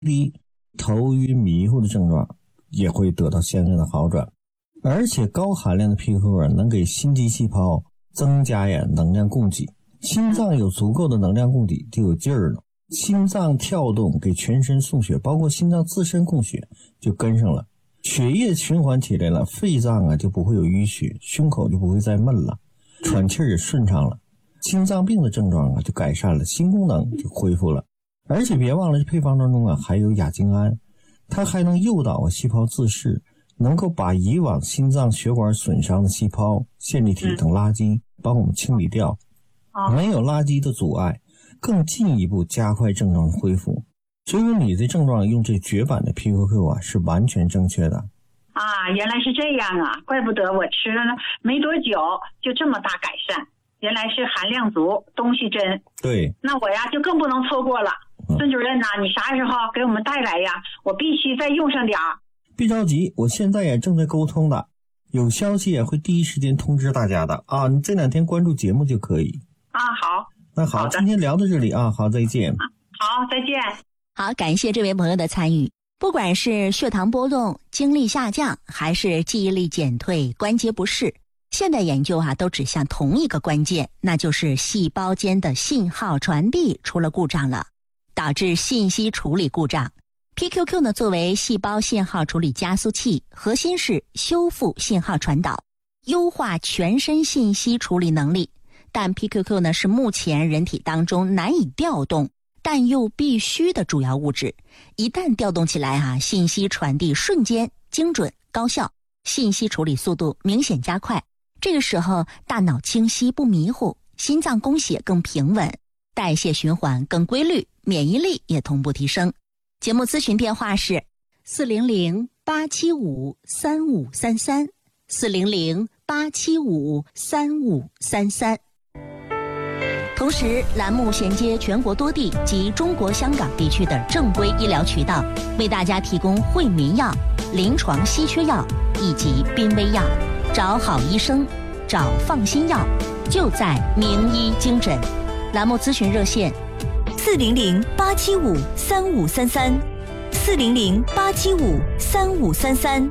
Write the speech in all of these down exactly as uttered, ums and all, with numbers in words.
低、头晕迷糊的症状也会得到相应的好转。而且高含量的 P Q Q 啊，能给心肌细胞增加呀能量供给，心脏有足够的能量供给就有劲儿了，心脏跳动给全身送血，包括心脏自身供血就跟上了，血液循环起来了，肺脏啊就不会有淤血，胸口就不会再闷了，喘气也顺畅了，心脏病的症状啊就改善了，心功能就恢复了。而且别忘了配方当中啊还有亚精胺，它还能诱导啊细胞自噬，能够把以往心脏血管损伤的细胞、线粒体等垃圾帮我们清理掉，没有垃圾的阻碍，更进一步加快症状的恢复。所以说你的症状用这绝版的 P Q Q 啊是完全正确的。 啊，原来是这样啊，怪不得我吃了没多久就这么大改善，原来是含量足，东西真。 对， 那我呀就更不能错过了。孙主任呐、啊，你啥时候给我们带来呀？我必须再用上点儿。 别着急，我现在也正在沟通的，有消息也会第一时间通知大家的啊！你这两天关注节目就可以啊。好， 那好，今天聊到这里啊，好，再见。 好，再见。 好，感谢这位朋友的参与。不管是血糖波动、精力下降，还是记忆力减退、关节不适，现代研究啊都指向同一个关键，那就是细胞间的信号传递出了故障了，导致信息处理故障。P Q Q 呢，作为细胞信号处理加速器，核心是修复信号传导，优化全身信息处理能力。但 P Q Q 呢，是目前人体当中难以调动但又必须的主要物质。一旦调动起来啊，信息传递瞬间精准高效，信息处理速度明显加快。这个时候大脑清晰不迷糊，心脏供血更平稳，代谢循环更规律，免疫力也同步提升。节目咨询电话是四零零八七五三五三三，四零零八七五三五三三。同时，栏目衔接全国多地及中国香港地区的正规医疗渠道，为大家提供惠民药、临床稀缺药以及濒危药。找好医生，找放心药，就在名医精诊。栏目咨询热线四零零八七五三五三三，四零零八七五三五三三。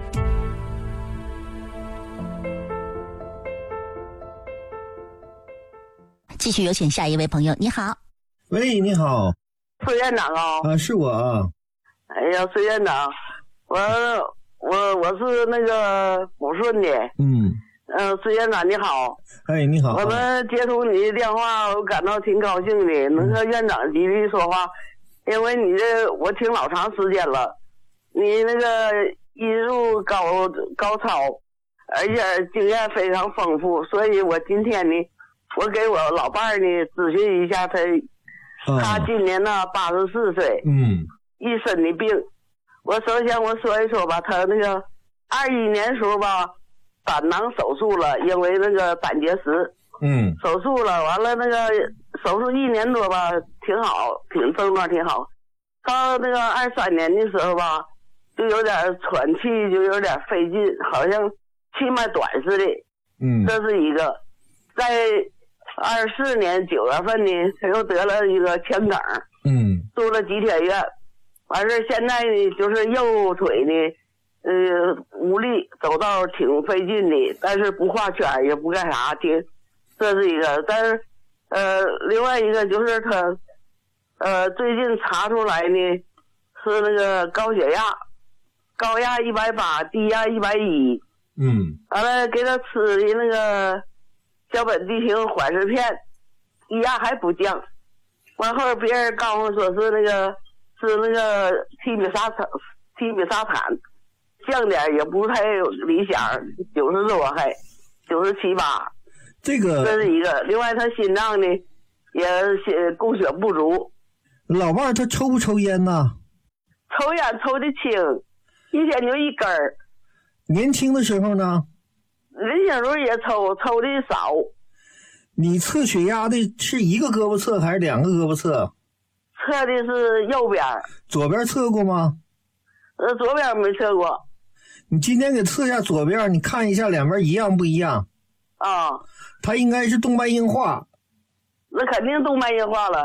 继续有请下一位朋友，你好。 喂，你好。 孙院长啊。 啊，是我啊。 哎呀，孙院长，我我我是那个抚顺的。嗯。嗯、呃，孙院长你好。 哎，你好。 我们接通你的电话，我感到挺高兴的，能和院长几句说话，因为你这我听老长时间了，你那个医术高高超，而且经验非常丰富，所以我今天呢。我给我老伴儿呢咨询一下他，嗯、他今年呢八十四岁，嗯，一身的病。我首先我说一说吧，他那个二一年时候吧，胆囊手术了，因为那个胆结石，嗯，手术了，完了那个手术一年多吧，挺好，挺症状挺好。到那个二三年的时候吧，就有点喘气，就有点费劲，好像气脉短似的，嗯，这是一个。在二四年九月份呢，他又得了一个腔梗，嗯，住了几天院，完事现在呢就是右腿呢，呃，无力，走道挺费劲的，但是不画圈也不干啥，挺，这是一个。但是，呃，另外一个就是他，呃，最近查出来呢是那个高血压，高压一百八，低压一百一，嗯，完了给他吃的那个。小苯地平缓释片，低压还不降，完后别人告诉我说是那个是那个替米沙坦，替米沙坦降点也不太理想，九十多还九十七八， 这个这是一个。另外他心脏呢也供血不足。 老伴儿他抽不抽烟呢？ 抽烟抽的轻，一天就一根儿。 年轻的时候呢？ 人小时候也抽，抽的少。 你测血压的是一个胳膊测还是两个胳膊测？ 测的是右边。 左边测过吗？ 呃，左边没测过。 你今天给测一下左边，你看一下两边一样不一样？ 啊， 它应该是动脉硬化。 那肯定动脉硬化了。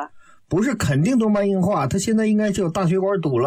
不是肯定动脉硬化，他现在应该就有大血管堵了。